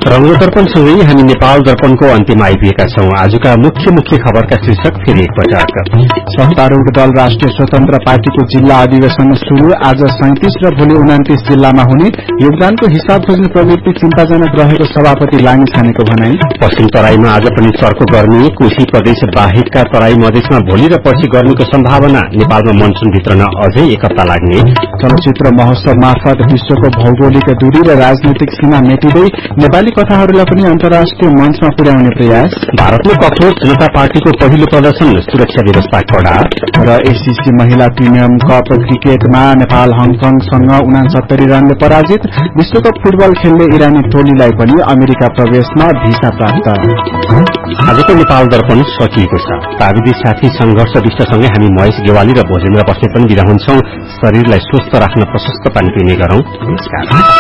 रंगो दर्पणसँगै हामी नेपाल दर्पणको अन्त्यमा आइपुगेका छौं। आजका मुख्य खबरका शीर्षक फेरि एकपटक। सत्तारूढ़ दल राष्ट्रिय स्वतन्त्र पार्टीको जिल्ला अधिवेशन शुरू। आज 37 र भोलि 29 जिल्लामा हुने। योगदानको हिसाब खोज्ने प्रवृत्ति चिन्ताजनक रहेको सभापति लामी छानेको भनाई। पश्चिम तराईमा आज पनि चर्को गर्मी। कोशी प्रदेश बाहेकका तराई मधेसमा भोलि र पर्सि गर्मीको सम्भावना। नेपालमा मनसून भित्रन अझै एक हप्ता लाग्ने। चलचित्र महोत्सव मार्फत विश्वको भौगोलिक दूरी र राजनीतिक सीमा मेटिँदै नेपाली कथाहरूलाई पनि अन्तर्राष्ट्रिय मञ्चमा पुर्याउने प्रयास। भारतमा कठोर जनता पार्टीको पहिलो प्रदर्शन। सुरक्षा व्यवस्था कड़ा। र एसीसी महिला प्रिमियम कप क्रिकेटमा नेपाल हङकङसँग 69 रनले पराजित। विश्वकप फुटबल खेल्ने इरानी टोलीलाई पनि अमेरिका प्रवेशमा भिसा प्राप्त। आजको नेपाल दर्पण सकिएको छ। प्राविधिक साथी संघर्ष विष्टसँगै हामी महेश गेवाली र भोजेन्द्र बस्ने पनि बिदा हुन्छौं। शरीरलाई स्वस्थ राख्न प्रशस्त पानी पिउने गरौं। नमस्कार।